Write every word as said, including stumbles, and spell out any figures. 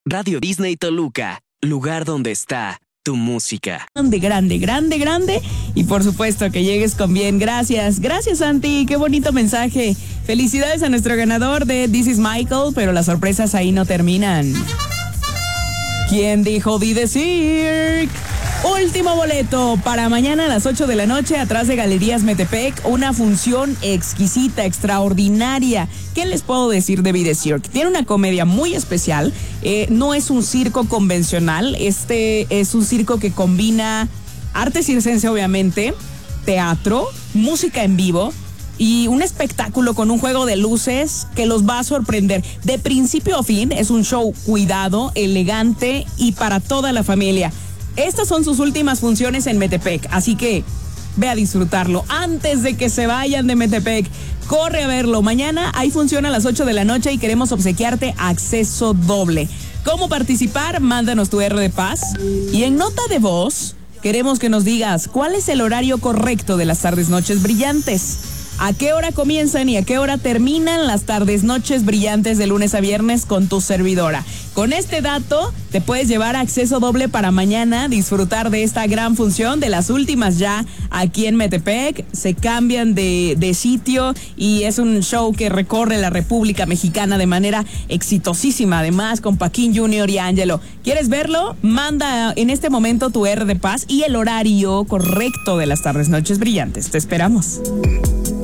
Radio Disney Toluca, lugar donde está tu música. Grande, grande, grande, grande. Y por supuesto que llegues con bien. Gracias, gracias Santi, qué bonito mensaje. Felicidades a nuestro ganador de This is Michael, pero las sorpresas ahí no terminan. ¿Quién dijo Be The Cirque? Último boleto para mañana a las ocho de la noche atrás de Galerías Metepec, una función exquisita, extraordinaria. ¿Qué les puedo decir de Be The Cirque? Tiene una comedia muy especial, eh, no es un circo convencional, este es un circo que combina arte circense obviamente, teatro, música en vivo y un espectáculo con un juego de luces que los va a sorprender. De principio a fin es un show cuidado, elegante y para toda la familia. Estas son sus últimas funciones en Metepec, así que ve a disfrutarlo antes de que se vayan de Metepec. Corre a verlo. Mañana hay función a las ocho de la noche y queremos obsequiarte acceso doble. ¿Cómo participar? Mándanos tu R de Paz. Y en nota de voz, queremos que nos digas cuál es el horario correcto de las tardes noches brillantes. ¿A qué hora comienzan y a qué hora terminan las tardes noches brillantes de lunes a viernes con tu servidora? Con este dato te puedes llevar acceso doble para mañana, disfrutar de esta gran función, de las últimas ya aquí en Metepec. Se cambian de, de sitio y es un show que recorre la República Mexicana de manera exitosísima, además con Paquín Junior y Ángelo. ¿Quieres verlo? Manda en este momento tu R de Paz y el horario correcto de las tardes noches brillantes. Te esperamos.